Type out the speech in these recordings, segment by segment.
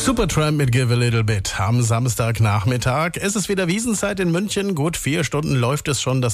Supertramp mit Give a Little Bit am Samstagnachmittag. Es ist wieder Wiesenzeit in München. Gut 4 Stunden läuft es schon, das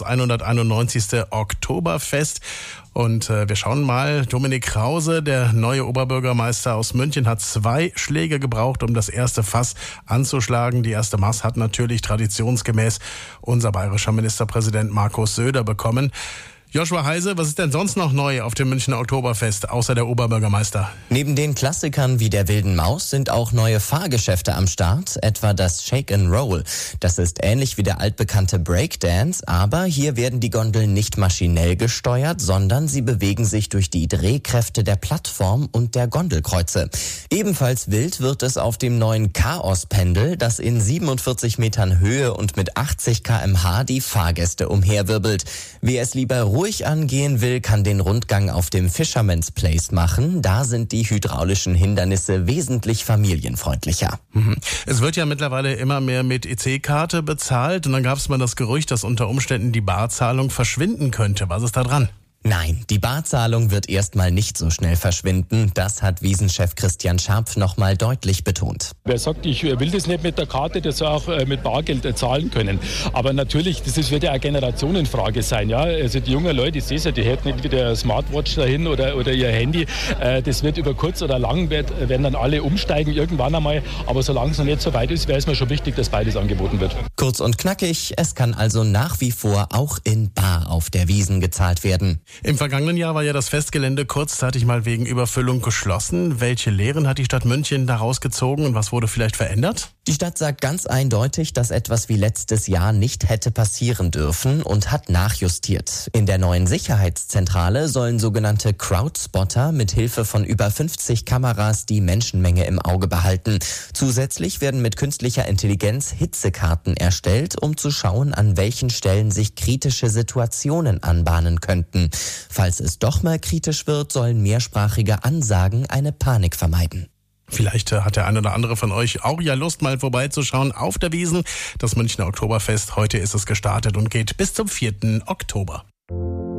191. Oktoberfest. Und wir schauen mal, Dominik Krause, der neue Oberbürgermeister aus München, hat 2 Schläge gebraucht, um das erste Fass anzuschlagen. Die erste Maß hat natürlich traditionsgemäß unser bayerischer Ministerpräsident Markus Söder bekommen. Joshua Heise, was ist denn sonst noch neu auf dem Münchner Oktoberfest, außer der Oberbürgermeister? Neben den Klassikern wie der Wilden Maus sind auch neue Fahrgeschäfte am Start, etwa das Shake and Roll. Das ist ähnlich wie der altbekannte Breakdance, aber hier werden die Gondeln nicht maschinell gesteuert, sondern sie bewegen sich durch die Drehkräfte der Plattform und der Gondelkreuze. Ebenfalls wild wird es auf dem neuen Chaos-Pendel, das in 47 Metern Höhe und mit 80 km/h die Fahrgäste umherwirbelt. Wer es lieber ruhig angehen will, kann den Rundgang auf dem Fisherman's Place machen. Da sind die hydraulischen Hindernisse wesentlich familienfreundlicher. Es wird ja mittlerweile immer mehr mit EC-Karte bezahlt und dann gab es mal das Gerücht, dass unter Umständen die Barzahlung verschwinden könnte. Was ist da dran? Nein, die Barzahlung wird erstmal nicht so schnell verschwinden. Das hat Wiesenchef Christian Scharpf nochmal deutlich betont. Wer sagt, ich will das nicht mit der Karte, das soll auch mit Bargeld zahlen können. Aber natürlich, wird ja eine Generationenfrage sein. Ja? Also die jungen Leute, ich sehe es ja, die hätten nicht wieder eine Smartwatch dahin oder ihr Handy. Das wird über kurz oder lang, werden dann alle umsteigen irgendwann einmal. Aber solange es noch nicht so weit ist, wäre es mir schon wichtig, dass beides angeboten wird. Kurz und knackig, es kann also nach wie vor auch in bar auf der Wiesn gezahlt werden. Im vergangenen Jahr war ja das Festgelände kurzzeitig mal wegen Überfüllung geschlossen. Welche Lehren hat die Stadt München daraus gezogen und was wurde vielleicht verändert? Die Stadt sagt ganz eindeutig, dass etwas wie letztes Jahr nicht hätte passieren dürfen und hat nachjustiert. In der neuen Sicherheitszentrale sollen sogenannte Crowdspotter mit Hilfe von über 50 Kameras die Menschenmenge im Auge behalten. Zusätzlich werden mit künstlicher Intelligenz Hitzekarten erstellt, um zu schauen, an welchen Stellen sich kritische Situationen anbahnen könnten. Falls es doch mal kritisch wird, sollen mehrsprachige Ansagen eine Panik vermeiden. Vielleicht hat der eine oder andere von euch auch ja Lust, mal vorbeizuschauen auf der Wiesn. Das Münchner Oktoberfest, heute ist es gestartet und geht bis zum 4. Oktober.